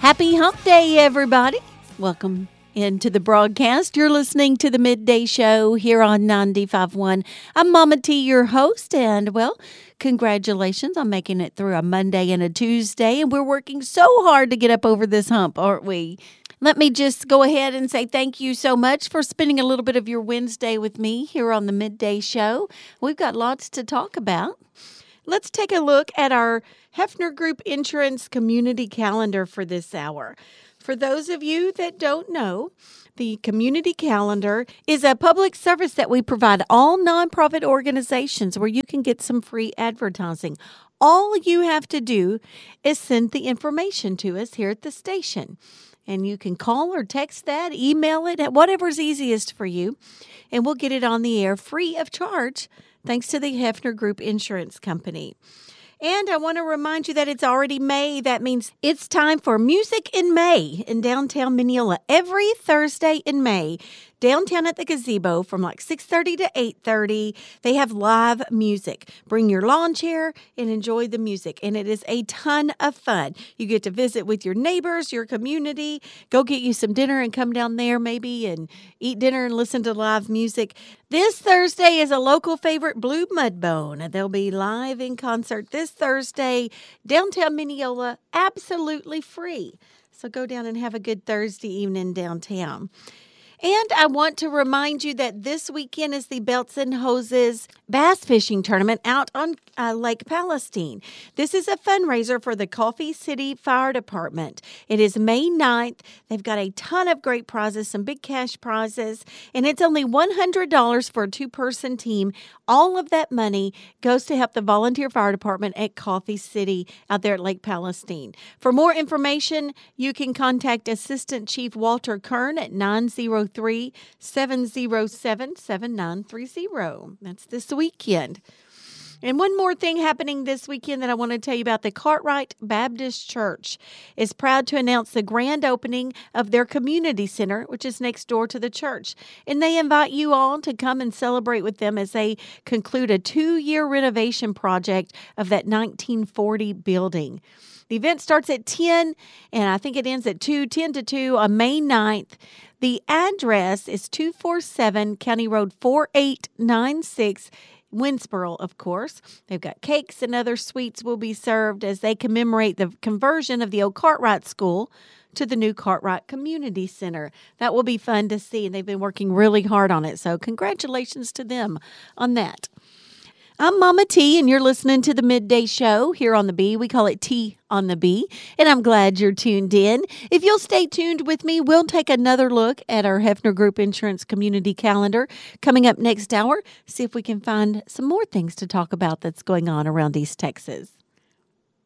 Happy Hump Day, everybody. Welcome into the broadcast. You're listening to the Midday Show here on 95.1. I'm Mama T, your host, and, well, congratulations on making it through a Monday and a Tuesday, and we're working so hard to get up over this hump, aren't we? Let me just go ahead and say thank you so much for spending a little bit of your Wednesday with me here on the Midday Show. We've got lots to talk about. Let's take a look at our Hefner Group Insurance Community Calendar for this hour. For those of you that don't know, the Community Calendar is a public service that we provide all nonprofit organizations where you can get some free advertising. All you have to do is send the information to us here at the station. And you can call or text that, email it, whatever's easiest for you, and we'll get it on the air free of charge, thanks to the Hefner Group Insurance Company. And I want to remind you that it's already May. That means it's time for Music in May in downtown Mineola. Every Thursday in May, downtown at the gazebo from like 6:30 to 8:30, they have live music. Bring your lawn chair and enjoy the music. And it is a ton of fun. You get to visit with your neighbors, your community, go get you some dinner and come down there maybe and eat dinner and listen to live music. This Thursday is a local favorite, Blue Mudbone. They'll be live in concert this Thursday, downtown Mineola, absolutely free. So go down and have a good Thursday evening downtown. And I want to remind you that this weekend is the Belts and Hoses Bass Fishing Tournament out on Lake Palestine. This is a fundraiser for the Coffee City Fire Department. It is May 9th. They've got a ton of great prizes, some big cash prizes, and it's only $100 for a two-person team. All of that money goes to help the volunteer fire department at Coffee City out there at Lake Palestine. For more information, you can contact Assistant Chief Walter Kern at 903-707-7930. That's this weekend. And one more thing happening this weekend that I want to tell you about. The Cartwright Baptist Church is proud to announce the grand opening of their community center, which is next door to the church. And they invite you all to come and celebrate with them as they conclude a 2-year renovation project of that 1940 building. The event starts at 10, and I think it ends at 10 to 2 on May 9th. The address is 247 County Road 4896, Winsboro, of course. They've got cakes and other sweets will be served as they commemorate the conversion of the old Cartwright School to the new Cartwright Community Center. That will be fun to see, and they've been working really hard on it. So congratulations to them on that. I'm Mama T, and you're listening to the Midday Show here on the B. We call it T on the B, and I'm glad you're tuned in. If you'll stay tuned with me, we'll take another look at our Hefner Group Insurance Community Calendar coming up next hour. See if we can find some more things to talk about that's going on around East Texas.